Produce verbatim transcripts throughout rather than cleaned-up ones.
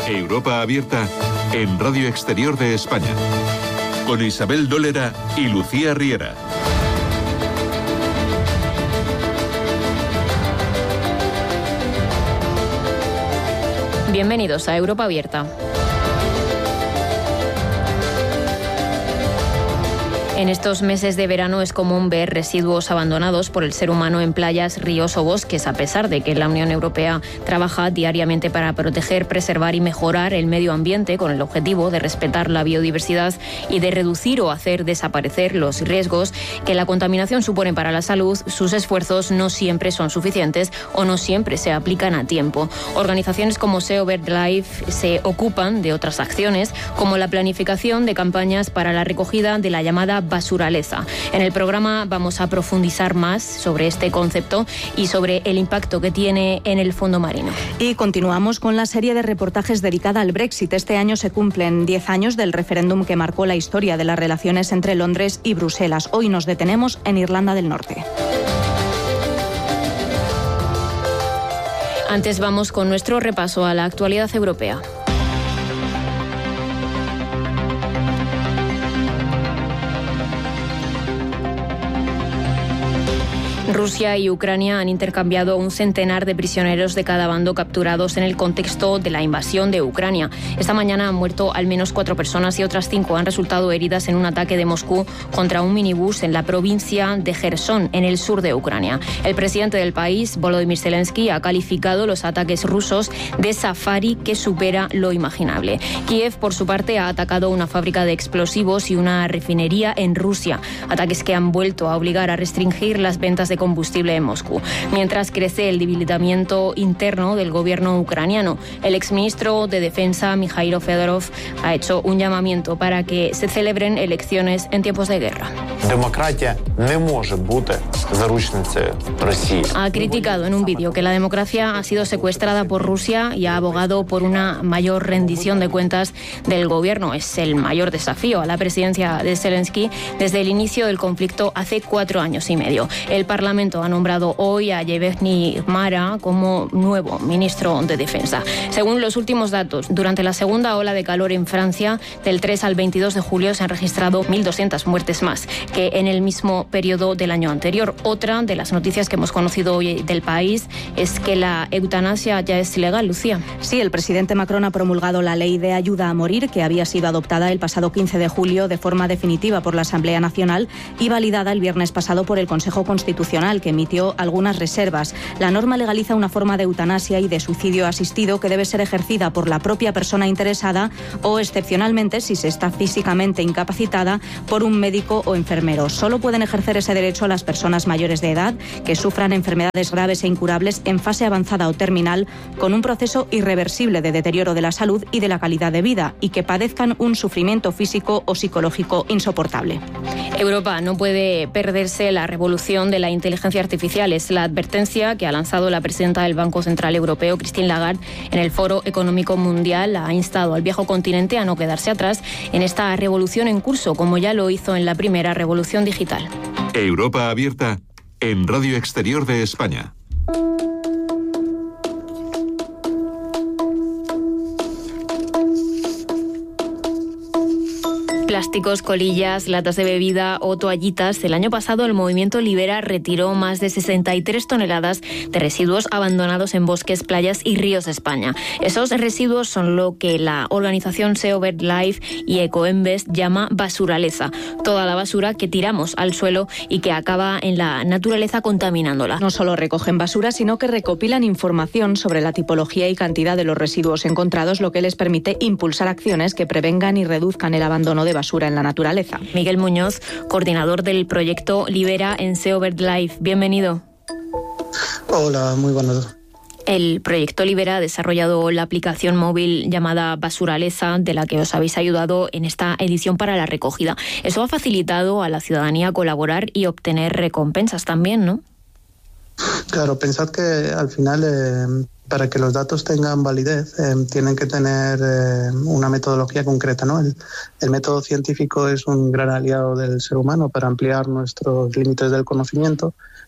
Europa Abierta en Radio Exterior de España, con Isabel Dólera y Lucía Riera. Bienvenidos a Europa Abierta. En estos meses de verano es común ver residuos abandonados por el ser humano en playas, ríos o bosques, a pesar de que la Unión Europea trabaja diariamente para proteger, preservar y mejorar el medio ambiente con el objetivo de respetar la biodiversidad y de reducir o hacer desaparecer los riesgos que la contaminación supone para la salud. Sus esfuerzos no siempre son suficientes o no siempre se aplican a tiempo. Organizaciones como Save BirdLife se ocupan de otras acciones, como la planificación de campañas para la recogida de la llamada basuraleza. En el programa vamos a profundizar más sobre este concepto y sobre el impacto que tiene en el fondo marino. Y continuamos con la serie de reportajes dedicada al Brexit. Este año se cumplen diez años del referéndum que marcó la historia de las relaciones entre Londres y Bruselas. Hoy nos detenemos en Irlanda del Norte. Antes vamos con nuestro repaso a la actualidad europea. Rusia y Ucrania han intercambiado un centenar de prisioneros de cada bando capturados en el contexto de la invasión de Ucrania. Esta mañana han muerto al menos cuatro personas y otras cinco han resultado heridas en un ataque de Moscú contra un minibús en la provincia de Jersón, en el sur de Ucrania. El presidente del país, Volodymyr Zelensky, ha calificado los ataques rusos de safari que supera lo imaginable. Kiev, por su parte, ha atacado una fábrica de explosivos y una refinería en Rusia, ataques que han vuelto a obligar a restringir las ventas de combustible en Moscú. Mientras crece el debilitamiento interno del gobierno ucraniano, el exministro de Defensa, Mikhailo Fedorov, ha hecho un llamamiento para que se celebren elecciones en tiempos de guerra. Ha criticado en un vídeo que la democracia ha sido secuestrada por Rusia y ha abogado por una mayor rendición de cuentas del gobierno. Es el mayor desafío a la presidencia de Zelensky desde el inicio del conflicto hace cuatro años y medio. El Parlamento ha nombrado hoy a Yevgeny Mara como nuevo ministro de Defensa. Según los últimos datos, durante la segunda ola de calor en Francia, del tres al veintidós de julio se han registrado mil doscientas muertes más que en el mismo periodo del año anterior. Otra de las noticias que hemos conocido hoy del país es que la eutanasia ya es legal, Lucía. Sí, el presidente Macron ha promulgado la ley de ayuda a morir, que había sido adoptada el pasado quince de julio de forma definitiva por la Asamblea Nacional y validada el viernes pasado por el Consejo Constitucional, que emitió algunas reservas. La norma legaliza una forma de eutanasia y de suicidio asistido que debe ser ejercida por la propia persona interesada o, excepcionalmente, si se está físicamente incapacitada, por un médico o enfermero. Solo pueden ejercer ese derecho las personas mayores de edad que sufran enfermedades graves e incurables en fase avanzada o terminal, con un proceso irreversible de deterioro de la salud y de la calidad de vida, y que padezcan un sufrimiento físico o psicológico insoportable. Europa no puede perderse la revolución de la inteligencia artificial. Es la advertencia que ha lanzado la presidenta del Banco Central Europeo, Christine Lagarde, en el Foro Económico Mundial. Ha instado al viejo continente a no quedarse atrás en esta revolución en curso, como ya lo hizo en la primera revolución digital. Europa Abierta en Radio Exterior de España. Plásticos, colillas, latas de bebida o toallitas. El año pasado el movimiento Libera retiró más de sesenta y tres toneladas de residuos abandonados en bosques, playas y ríos de España. Esos residuos son lo que la organización Save BirdLife y Ecoembes llama basuraleza. Toda la basura que tiramos al suelo y que acaba en la naturaleza contaminándola. No solo recogen basura, sino que recopilan información sobre la tipología y cantidad de los residuos encontrados, lo que les permite impulsar acciones que prevengan y reduzcan el abandono de basura en la naturaleza. Miguel Muñoz, coordinador del proyecto Libera en Save BirdLife. Bienvenido. Hola, muy buenas. El proyecto Libera ha desarrollado la aplicación móvil llamada Basuraleza, de la que os habéis ayudado en esta edición para la recogida. Eso ha facilitado a la ciudadanía colaborar y obtener recompensas también, ¿no? Claro, pensad que al final, eh, para que los datos tengan validez, eh, tienen que tener eh, una metodología concreta, ¿no? El, el método científico es un gran aliado del ser humano para ampliar nuestros límites del conocimiento,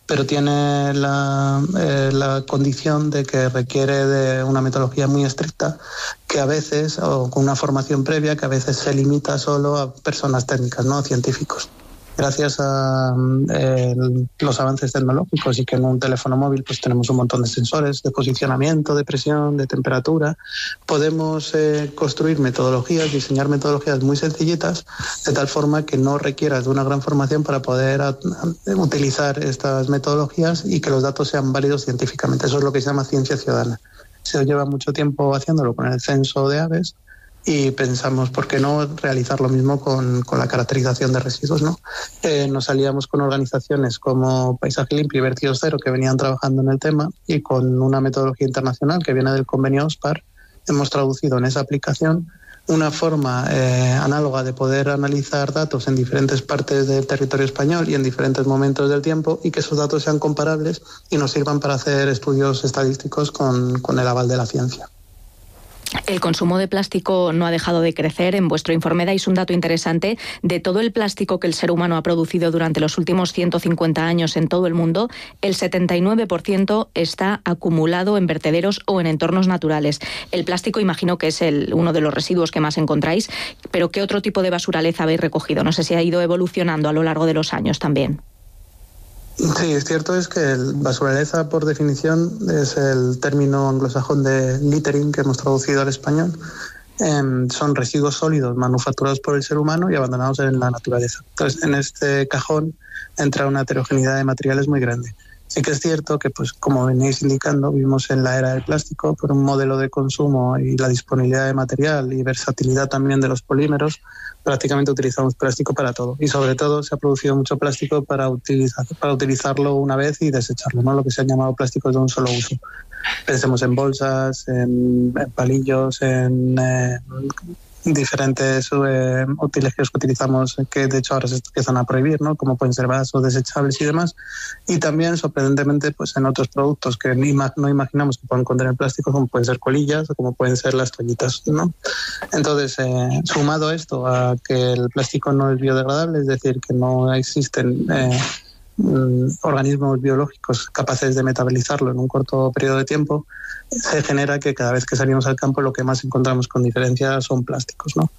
pero tiene la, eh, la condición de que requiere de una metodología muy estricta, que a veces, o con una formación previa, que a veces se limita solo a personas técnicas, no a científicos. Gracias a eh, los avances tecnológicos y que en un teléfono móvil pues tenemos un montón de sensores de posicionamiento, de presión, de temperatura, podemos eh, construir metodologías, diseñar metodologías muy sencillitas, de tal forma que no requieras de una gran formación para poder a, a, utilizar estas metodologías y que los datos sean válidos científicamente. Eso es lo que se llama ciencia ciudadana. Se lleva mucho tiempo haciéndolo con el censo de aves, y pensamos, ¿por qué no realizar lo mismo con, con la caracterización de residuos, ¿no? Eh, nos aliamos con organizaciones como Paisaje Limpio y Vertidos Cero, que venían trabajando en el tema, y con una metodología internacional que viene del convenio OSPAR, hemos traducido en esa aplicación una forma eh, análoga de poder analizar datos en diferentes partes del territorio español y en diferentes momentos del tiempo, y que esos datos sean comparables y nos sirvan para hacer estudios estadísticos con, con el aval de la ciencia. El consumo de plástico no ha dejado de crecer. En vuestro informe dais un dato interesante. De todo el plástico que el ser humano ha producido durante los últimos ciento cincuenta años en todo el mundo, el setenta y nueve por ciento está acumulado en vertederos o en entornos naturales. El plástico imagino que es el, uno de los residuos que más encontráis, pero ¿qué otro tipo de basuraleza habéis recogido? No sé si ha ido evolucionando a lo largo de los años también. Sí, es cierto, es que el basuraleza, por definición, es el término anglosajón de littering que hemos traducido al español. Eh, son residuos sólidos manufacturados por el ser humano y abandonados en la naturaleza. Entonces, en este cajón entra una heterogeneidad de materiales muy grande. Sí que es cierto que, pues, como venís indicando, vivimos en la era del plástico por un modelo de consumo y la disponibilidad de material y versatilidad también de los polímeros. Prácticamente utilizamos plástico para todo, y sobre todo se ha producido mucho plástico para, utilizar, para utilizarlo una vez y desecharlo, ¿no? Lo que se han llamado plásticos de un solo uso. Pensemos en bolsas, en, en palillos, en eh, diferentes eh, utiligios que utilizamos, que de hecho ahora se empiezan a prohibir, ¿no? Como pueden ser vasos desechables y demás. Y también, sorprendentemente, pues en otros productos que ni ma- no imaginamos que puedan contener plástico, como pueden ser colillas o como pueden ser las toallitas, ¿no? Entonces, eh, sumado esto a que el plástico no es biodegradable, es decir, que no existen eh, organismos biológicos capaces de metabolizarlo en un corto periodo de tiempo, se genera que cada vez que salimos al campo lo que más encontramos con diferencia son plásticos, ¿no?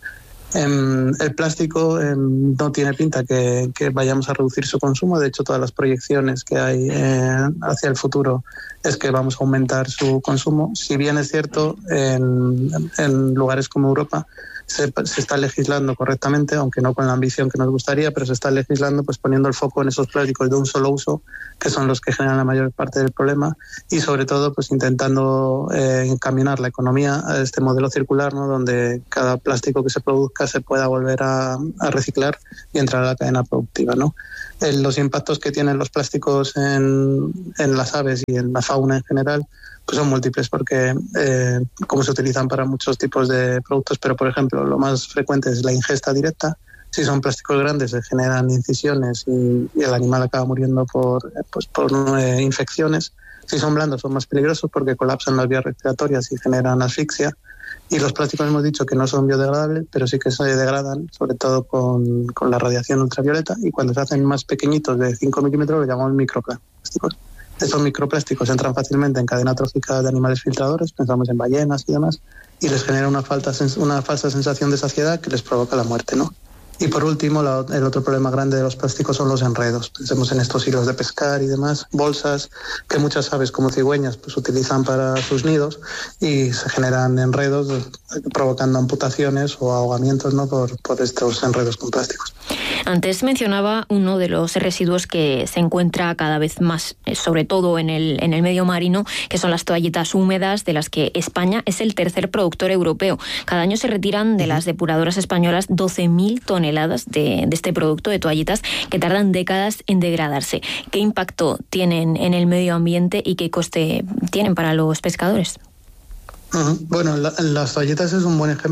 Eh, el plástico eh, no tiene pinta que, que vayamos a reducir su consumo. De hecho, todas las proyecciones que hay eh, hacia el futuro es que vamos a aumentar su consumo. Si bien es cierto, en, en lugares como Europa se, se está legislando correctamente, aunque no con la ambición que nos gustaría, pero se está legislando pues poniendo el foco en esos plásticos de un solo uso, que son los que generan la mayor parte del problema, y sobre todo pues intentando eh, encaminar la economía a este modelo circular, ¿no? Donde cada plástico que se produzca se pueda volver a, a reciclar y entrar a la cadena productiva, ¿no? Eh, los impactos que tienen los plásticos en, en las aves y en la fauna en general pues son múltiples, porque eh, como se utilizan para muchos tipos de productos, pero por ejemplo lo más frecuente es la ingesta directa. Si son plásticos grandes se generan incisiones y, y el animal acaba muriendo por, pues, por eh, infecciones. Si son blandos son más peligrosos porque colapsan las vías respiratorias y generan asfixia. Y los plásticos hemos dicho que no son biodegradables, pero sí que se degradan, sobre todo con, con la radiación ultravioleta, y cuando se hacen más pequeñitos de cinco milímetros lo llamamos microplásticos. Estos microplásticos entran fácilmente en cadena trófica de animales filtradores, pensamos en ballenas y demás, y les genera una, falta, una falsa sensación de saciedad que les provoca la muerte, ¿no? Y por último, la, el otro problema grande de los plásticos son los enredos. Pensemos en estos hilos de pescar y demás, bolsas que muchas aves como cigüeñas pues utilizan para sus nidos, y se generan enredos provocando amputaciones o ahogamientos, ¿no? por, por estos enredos con plásticos. Antes mencionaba uno de los residuos que se encuentra cada vez más, sobre todo en el, en el medio marino, que son las toallitas húmedas, de las que España es el tercer productor europeo. Cada año se retiran de las depuradoras españolas doce mil toneladas de, de este producto, de toallitas, que tardan décadas en degradarse. ¿Qué impacto tienen en el medio ambiente y qué coste tienen para los pescadores? Uh-huh. Bueno, la, las toallitas es un buen ejemplo,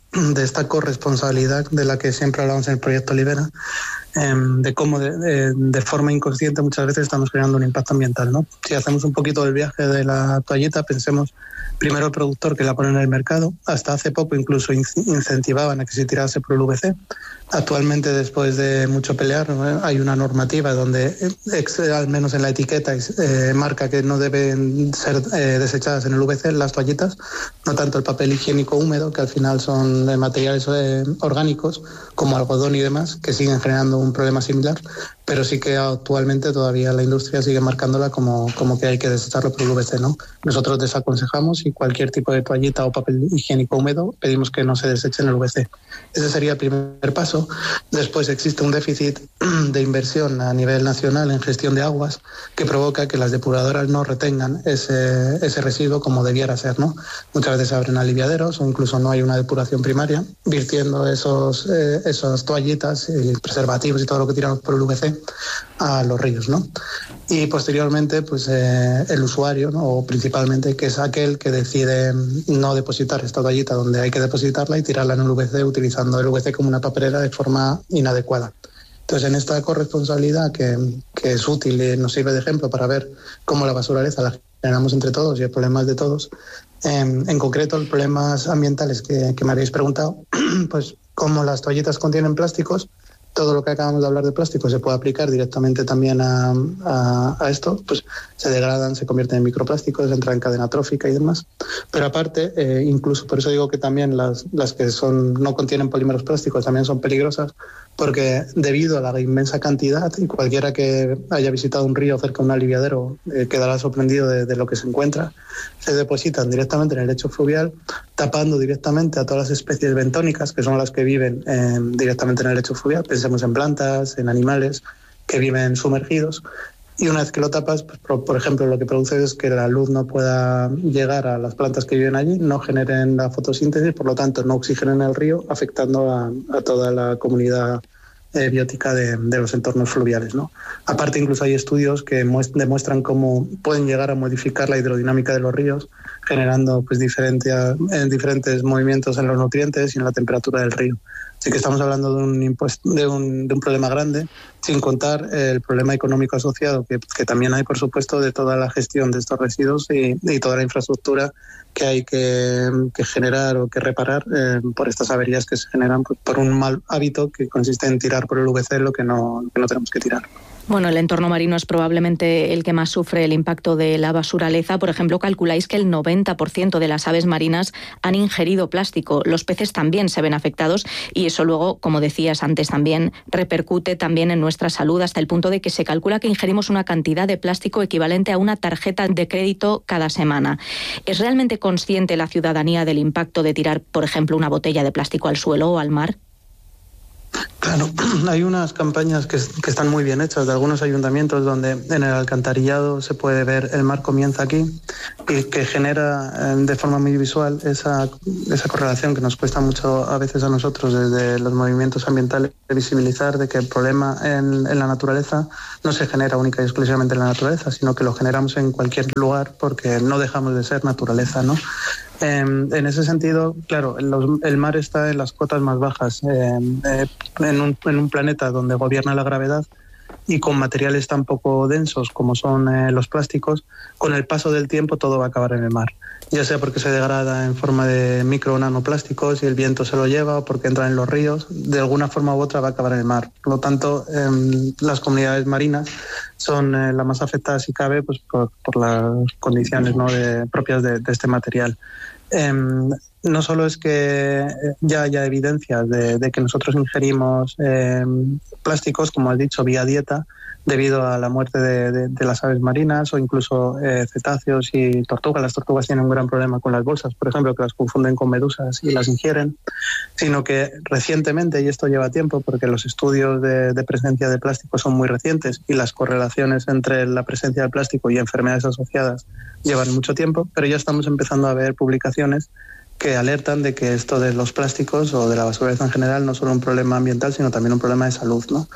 de esta corresponsabilidad de la que siempre hablamos en el proyecto Libera, eh, de cómo de, de, de forma inconsciente muchas veces estamos creando un impacto ambiental, ¿no? Si hacemos un poquito del viaje de la toallita, pensemos primero el productor que la pone en el mercado. Hasta hace poco incluso incentivaban a que se tirase por el U V C. Actualmente, después de mucho pelear, ¿no?, hay una normativa donde, al menos en la etiqueta, eh, marca que no deben ser eh, desechadas en el U V C las toallitas, no tanto el papel higiénico húmedo, que al final son de materiales eh, orgánicos, como algodón y demás, que siguen generando un problema similar, pero sí que actualmente todavía la industria sigue marcándola como, como que hay que desecharlo por el U V C, ¿no? Nosotros desaconsejamos, y cualquier tipo de toallita o papel higiénico húmedo pedimos que no se deseche en el U V C. Ese sería el primer paso. Después existe un déficit de inversión a nivel nacional en gestión de aguas que provoca que las depuradoras no retengan ese, ese residuo como debiera ser, ¿no? Muchas veces se abren aliviaderos o incluso no hay una depuración primaria, virtiendo esos, eh, esas toallitas y preservativos y todo lo que tiramos por el U V C a los ríos, ¿no? Y posteriormente, pues eh, el usuario, ¿no?, o principalmente, que es aquel que decide no depositar esta toallita donde hay que depositarla y tirarla en el U V C, utilizando el U V C como una papelera de forma inadecuada. Entonces, en esta corresponsabilidad que, que es útil y nos sirve de ejemplo para ver cómo la basuraleza la generamos entre todos y el problema es de todos, eh, en concreto los problemas ambientales que, que me habéis preguntado, pues como las toallitas contienen plásticos, todo lo que acabamos de hablar de plástico se puede aplicar directamente también a, a, a esto, pues se degradan, se convierten en microplásticos, entran en cadena trófica y demás. Pero aparte, eh, incluso por eso digo que también las, las que son no contienen polímeros plásticos también son peligrosas, porque debido a la inmensa cantidad, y cualquiera que haya visitado un río cerca de un aliviadero eh, quedará sorprendido de, de lo que se encuentra, se depositan directamente en el lecho fluvial, tapando directamente a todas las especies bentónicas, que son las que viven eh, directamente en el lecho fluvial. Pensemos en plantas, en animales que viven sumergidos. Y una vez que lo tapas, pues, por, por ejemplo, lo que produce es que la luz no pueda llegar a las plantas que viven allí, no generen la fotosíntesis, por lo tanto no oxigenen el río, afectando a, a toda la comunidad eh, biótica de, de los entornos fluviales, ¿no? Aparte, incluso hay estudios que muest- demuestran cómo pueden llegar a modificar la hidrodinámica de los ríos, generando pues diferente, eh, diferentes movimientos en los nutrientes y en la temperatura del río. Así que estamos hablando de un, impuesto, de un, de un problema grande, sin contar el problema económico asociado, que, que también hay, por supuesto, de toda la gestión de estos residuos y, y toda la infraestructura que hay que, que generar o que reparar eh, por estas averías que se generan pues, por un mal hábito que consiste en tirar por el U V C lo que no, que no tenemos que tirar. Bueno, el entorno marino es probablemente el que más sufre el impacto de la basuraleza. Por ejemplo, calculáis que el noventa por ciento de las aves marinas han ingerido plástico. Los peces también se ven afectados y eso luego, como decías antes también, repercute también en nuestra salud, hasta el punto de que se calcula que ingerimos una cantidad de plástico equivalente a una tarjeta de crédito cada semana. ¿Es realmente consciente la ciudadanía del impacto de tirar, por ejemplo, una botella de plástico al suelo o al mar? Claro, hay unas campañas que, que están muy bien hechas de algunos ayuntamientos donde en el alcantarillado se puede ver el mar comienza aquí y que genera eh, de forma muy visual esa, esa correlación que nos cuesta mucho a veces a nosotros desde los movimientos ambientales de visibilizar de que el problema en, en la naturaleza no se genera única y exclusivamente en la naturaleza, sino que lo generamos en cualquier lugar porque no dejamos de ser naturaleza, ¿no? Eh, en ese sentido, claro, los, el mar está en las cotas más bajas, eh, eh, en, un, en un planeta donde gobierna la gravedad y con materiales tan poco densos como son eh, los plásticos, con el paso del tiempo todo va a acabar en el mar. Ya sea porque se degrada en forma de micro o nanoplásticos y el viento se lo lleva o porque entra en los ríos, de alguna forma u otra va a acabar en el mar. Por lo tanto, eh, las comunidades marinas son eh, las más afectadas, si cabe, pues por, por las condiciones, ¿no?, de, propias de, de este material. Eh, no solo es que ya haya evidencias de, de que nosotros ingerimos eh, plásticos, como has dicho, vía dieta, debido a la muerte de, de, de las aves marinas o incluso eh, cetáceos y tortugas. Las tortugas tienen un gran problema con las bolsas, por ejemplo, que las confunden con medusas y las ingieren, sino que recientemente, y esto lleva tiempo porque los estudios de, de presencia de plástico son muy recientes y las correlaciones entre la presencia de plástico y enfermedades asociadas llevan mucho tiempo, pero ya estamos empezando a ver publicaciones que alertan de que esto de los plásticos o de la basura en general no es solo un problema ambiental, sino también un problema de salud, ¿no?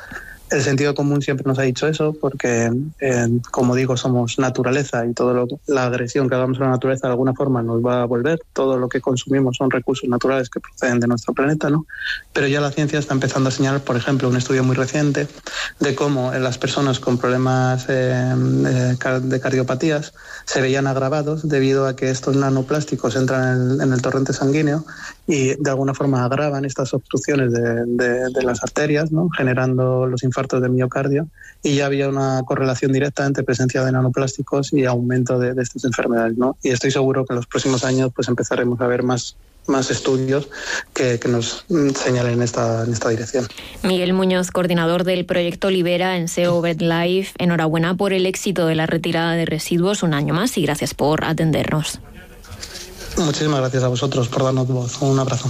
El sentido común siempre nos ha dicho eso, porque, eh, como digo, somos naturaleza y todo lo, la agresión que hagamos a la naturaleza de alguna forma nos va a volver. Todo lo que consumimos son recursos naturales que proceden de nuestro planeta, ¿no? Pero ya la ciencia está empezando a señalar, por ejemplo, un estudio muy reciente de cómo en las personas con problemas eh, de cardiopatías se veían agravados debido a que estos nanoplásticos entran en el, en el torrente sanguíneo y de alguna forma agravan estas obstrucciones de, de, de las arterias, ¿no? Generando los infartos de miocardio, y ya había una correlación directa entre presencia de nanoplásticos y aumento de, de estas enfermedades, ¿no? Y estoy seguro que en los próximos años pues empezaremos a ver más más estudios que, que nos señalen esta, en esta dirección. Miguel Muñoz, coordinador del proyecto Libera en S E O BedLife, enhorabuena por el éxito de la retirada de residuos un año más y gracias por atendernos. Muchísimas gracias a vosotros por darnos voz. Un abrazo.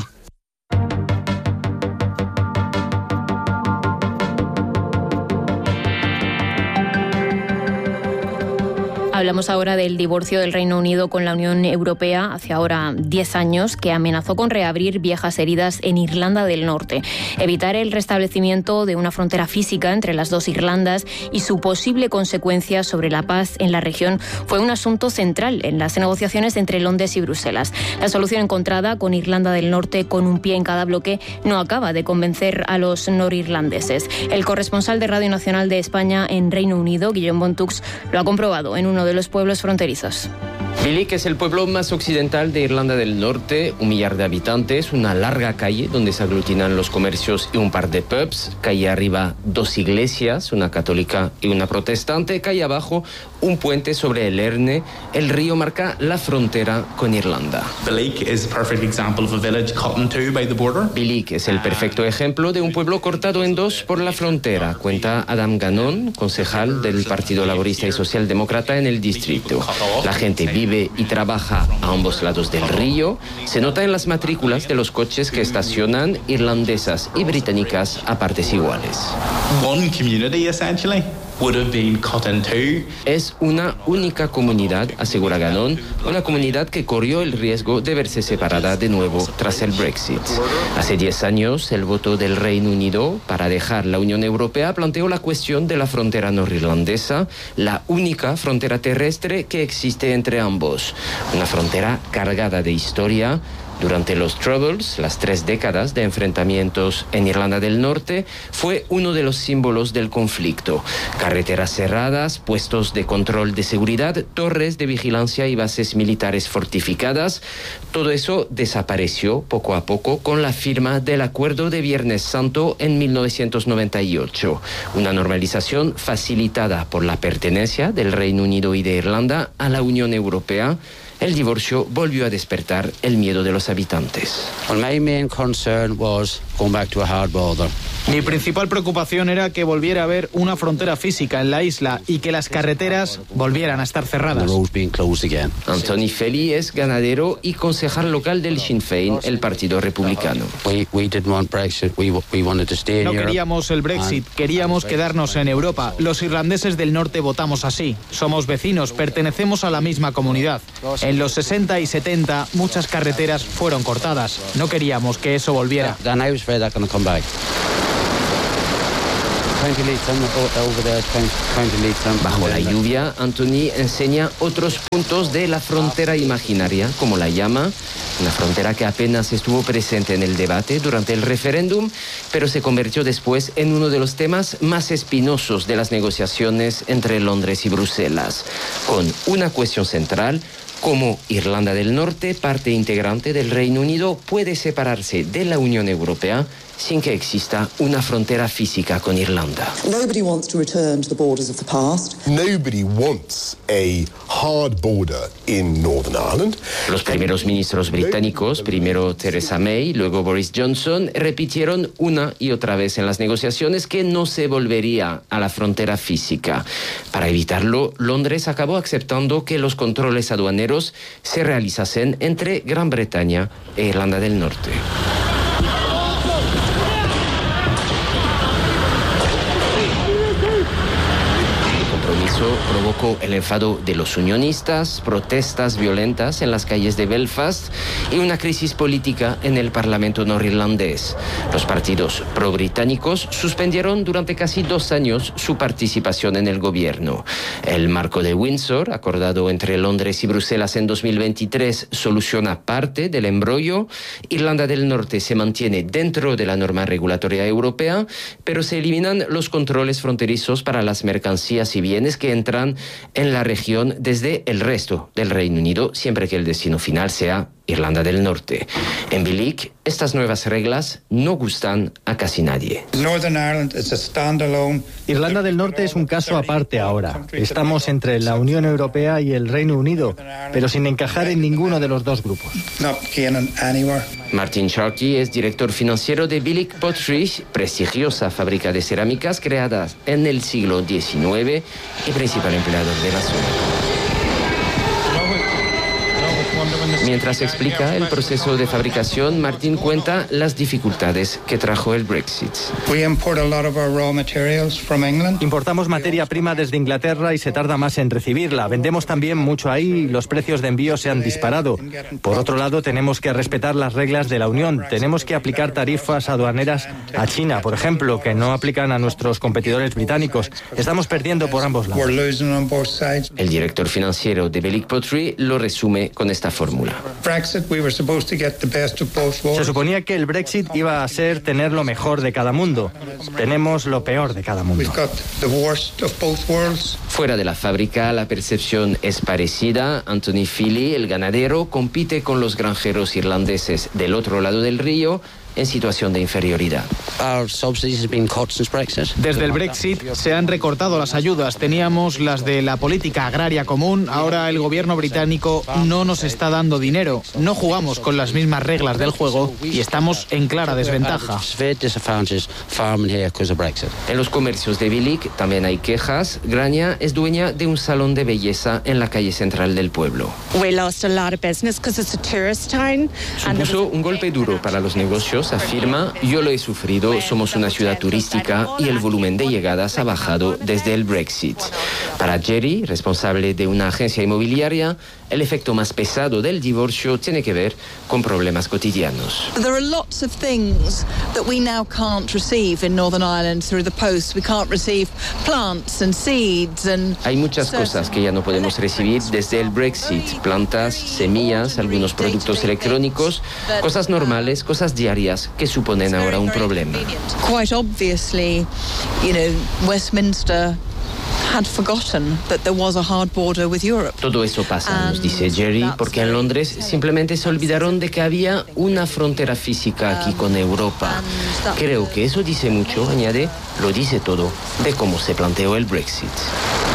Hablamos ahora del divorcio del Reino Unido con la Unión Europea hace ahora diez años, que amenazó con reabrir viejas heridas en Irlanda del Norte. Evitar el restablecimiento de una frontera física entre las dos Irlandas y su posible consecuencia sobre la paz en la región fue un asunto central en las negociaciones entre Londres y Bruselas. La solución encontrada, con Irlanda del Norte con un pie en cada bloque, no acaba de convencer a los norirlandeses. El corresponsal de Radio Nacional de España en Reino Unido, Guillaume Bontux, lo ha comprobado en uno de los pueblos fronterizos. Bilic es el pueblo más occidental de Irlanda del Norte, un millar de habitantes, una larga calle donde se aglutinan los comercios y un par de pubs, calle arriba dos iglesias, una católica y una protestante, calle abajo un puente sobre el Erne. El río marca la frontera con Irlanda. Bilic is a perfect example of a village cut in two by the border. Bilic es el perfecto ejemplo de un pueblo cortado en dos por la frontera, cuenta Adam Gannon, concejal del Partido Laborista y Socialdemócrata en el distrito. La gente vive y trabaja a ambos lados del río. Se nota en las matrículas de los coches que estacionan, irlandesas y británicas a partes iguales. One community, essentially. Would have been cut in two. Es una única comunidad, asegura Gannon, una comunidad que corrió el riesgo de verse separada de nuevo tras el Brexit. Hace diez años, el voto del Reino Unido para dejar la Unión Europea planteó la cuestión de la frontera norirlandesa, la única frontera terrestre que existe entre ambos. Una frontera cargada de historia. Durante los Troubles, las tres décadas de enfrentamientos en Irlanda del Norte, fue uno de los símbolos del conflicto. Carreteras cerradas, puestos de control de seguridad, torres de vigilancia y bases militares fortificadas. Todo eso desapareció poco a poco con la firma del Acuerdo de Viernes Santo en mil novecientos noventa y ocho. Una normalización facilitada por la pertenencia del Reino Unido y de Irlanda a la Unión Europea. El divorcio volvió a despertar el miedo de los habitantes. Mi principal preocupación era que volviera a haber una frontera física en la isla y que las carreteras volvieran a estar cerradas. Anthony Feli es ganadero y concejal local del Sinn Féin, el partido republicano. No queríamos el Brexit, queríamos quedarnos en Europa. Los irlandeses del norte votamos así. Somos vecinos, pertenecemos a la misma comunidad. En los sesenta y setenta muchas carreteras fueron cortadas. No queríamos que eso volviera. Bajo la lluvia, Anthony enseña otros puntos de la frontera imaginaria, como la llama, una frontera que apenas estuvo presente en el debate durante el referéndum, pero se convirtió después en uno de los temas más espinosos de las negociaciones entre Londres y Bruselas, con una cuestión central: cómo Irlanda del Norte, parte integrante del Reino Unido, puede separarse de la Unión Europea sin que exista una frontera física con Irlanda. Nobody wants to return to the borders of the past. Nobody wants a hard border in Northern Ireland. Los primeros ministros británicos, primero Theresa May, luego Boris Johnson, repitieron una y otra vez en las negociaciones que no se volvería a la frontera física. Para evitarlo, Londres acabó aceptando que los controles aduaneros se realizasen entre Gran Bretaña e Irlanda del Norte. compromiso provocó el enfado de los unionistas, protestas violentas en las calles de Belfast y una crisis política en el Parlamento norirlandés. Los partidos pro-británicos suspendieron durante casi dos años su participación en el gobierno. El marco de Windsor, acordado entre Londres y Bruselas en dos mil veintitrés, soluciona parte del embrollo. Irlanda del Norte se mantiene dentro de la norma regulatoria europea, pero se eliminan los controles fronterizos para las mercancías y bienes que entran en la región desde el resto del Reino Unido, siempre que el destino final sea Irlanda del Norte. En Bilic, estas nuevas reglas no gustan a casi nadie. Irlanda del Norte es un caso aparte ahora. Estamos entre la Unión Europea y el Reino Unido, pero sin encajar en ninguno de los dos grupos. Martin Sharkey es director financiero de Bilic Pottery, prestigiosa fábrica de cerámicas creada en el siglo diecinueve y principal empleador de la zona. Mientras explica el proceso de fabricación, Martín cuenta las dificultades que trajo el Brexit. Importamos materia prima desde Inglaterra y se tarda más en recibirla. Vendemos también mucho ahí y los precios de envío se han disparado. Por otro lado, tenemos que respetar las reglas de la Unión. Tenemos que aplicar tarifas aduaneras a China, por ejemplo, que no aplican a nuestros competidores británicos. Estamos perdiendo por ambos lados. El director financiero de Bilic Pottery lo resume con esta fórmula. Se suponía que el Brexit iba a ser tener lo mejor de cada mundo. Tenemos lo peor de cada mundo. Fuera de la fábrica, la percepción es parecida. Anthony Feely, el ganadero, compite con los granjeros irlandeses del otro lado del río en situación de inferioridad. Desde el Brexit se han recortado las ayudas. Teníamos las de la política agraria común. Ahora el gobierno británico no nos está dando dinero. No jugamos con las mismas reglas del juego y estamos en clara desventaja. En los comercios de Bilic también hay quejas. Grania es dueña de un salón de belleza en la calle central del pueblo. Supuso un golpe duro para los negocios. Afirma, yo lo he sufrido, somos una ciudad turística y el volumen de llegadas ha bajado desde el Brexit. Para Jerry, responsable de una agencia inmobiliaria, el efecto más pesado del divorcio tiene que ver con problemas cotidianos. There are lots of things that we now can't receive in Northern Ireland through the post. We can't receive plants and seeds and Hay muchas cosas que ya no podemos recibir desde el Brexit, plantas, semillas, algunos productos electrónicos, cosas normales, cosas diarias que suponen ahora un problema. Quite obviously, you know, Westminster had forgotten that there was a hard border with Europe. Todo eso pasa, nos dice Jerry, porque en Londres simplemente se olvidaron de que había una frontera física aquí con Europa. Creo que eso dice mucho, añade, lo dice todo de cómo se planteó el Brexit.